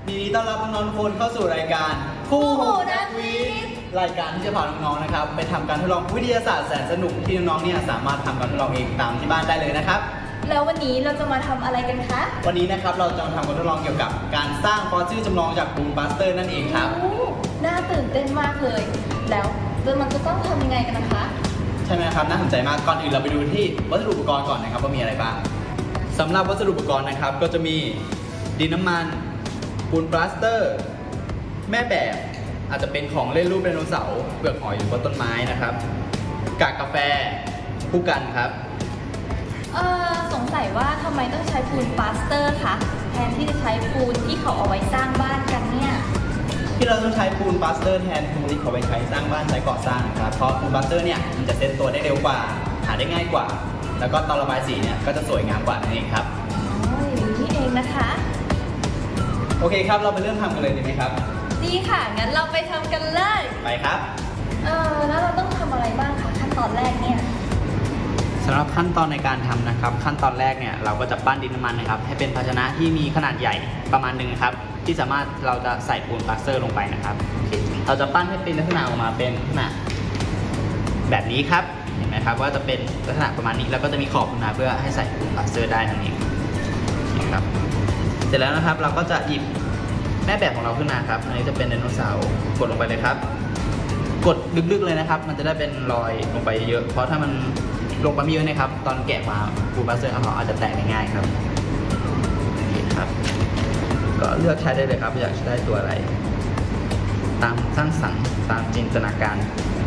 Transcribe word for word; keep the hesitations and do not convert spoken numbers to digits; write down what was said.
ยินดีต้อนรับน้องๆทุกคนเข้าสู่รายการคู่หูนักวิทย์รายการที่จะพาน้องๆนะครับไปทำการทดลองวิทยาศาสตร์แสนสนุกที่น้องๆเนี่ยสามารถทำการทดลองเองตามที่บ้านได้เลยนะครับแล้ววันนี้เราจะมาทำอะไรกันคะวันนี้นะครับเราจะมาทำการทดลองเกี่ยวกับการสร้างฟอสซิลจำลองจากบูมบัสเตอร์นั่นเองครับน่าตื่นเต้นมากเลยแล้วมันจะต้องทำยังไงกันนะคะใช่ไหมครับน่าสนใจมากก่อนอื่นเราไปดูที่วัสดุอุปกรณ์ก่อนนะครับว่ามีอะไรบ้างสำหรับวัสดุอุปกรณ์นะครับก็จะมีดินน้ำมันปูนปลาสเตอร์แม่แบบอาจจะเป็นของเล่นรูปไดโนเสาร์เปลือกหอยหรือว่าต้นไม้นะครับกากกาแฟผู้กันครับเออสงสัยว่าทำไมต้องใช้ปูนปลาสเตอร์คะแทนที่จะใช้ปูนที่เขาเอาไว้สร้างบ้านกันเนี่ยที่เราต้องใช้ปูนปลาสเตอร์แทนปูนที่เขาไว้ใช้สร้างบ้านใช้ก่อสร้างนะครับเพราะปูนปลาสเตอร์เนี่ยมันจะเซ็ตตัวได้เร็วกว่าหาได้ง่ายกว่าแล้วก็ตอนระบายสีเนี่ยก็จะสวยงามกว่านั่นเองครับอ๋ออย่างนี้เองนะคะโอเคครับเราไปเริ่มทำกันเลยดีไหมครับดีค่ะงั้นเราไปทำกันเลยไปครับเออแล้วเราต้องทำอะไรบ้างคะขั้นตอนแรกเนี่ยสำหรับขั้นตอนในการทำนะครับขั้นตอนแรกเนี่ยเราก็จะปั้นดินน้ำมันนะครับให้เป็นภาชนะที่มีขนาดใหญ่ประมาณหนึ่งครับที่สามารถเราจะใส่ปูนปลาสเตอร์ลงไปนะครับเราจะปั้นให้เป็นลักษณะออกมาเป็นลักษณะแบบนี้ครับเห็นไหมครับว่าจะเป็นลักษณะประมาณนี้แล้วก็จะมีขอบขึ้นมาเพื่อให้ใส่ปูนปลาสเตอร์ได้นั่นเองนะครับเสร็จแล้วนะครับเราก็จะหยิบแม่แบบของเราขึ้นมาครับอันนี้จะเป็นไดโนเสาร์กดลงไปเลยครับกดลึกๆเลยนะครับมันจะได้เป็นรอยลงไปเยอะเพราะถ้ามันลงไปไม่เยอะนะครับตอนแกะมาปูนปลาสเตอร์ของเราอาจจะแตกง่ายๆครับนี่ครับก็เลือกใช้ได้เลยครับอยากได้ตัวอะไรตามสร้างสรรค์ตามจินตนาการ